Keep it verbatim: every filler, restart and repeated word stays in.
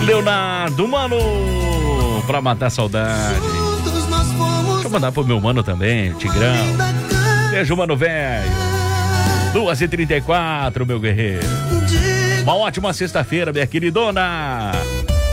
Leonardo, mano, pra matar a saudade. Deixa eu mandar pro meu mano também, Tigrão. Beijo, mano, velho. duas e trinta e quatro, meu guerreiro. Uma ótima sexta-feira, minha queridona.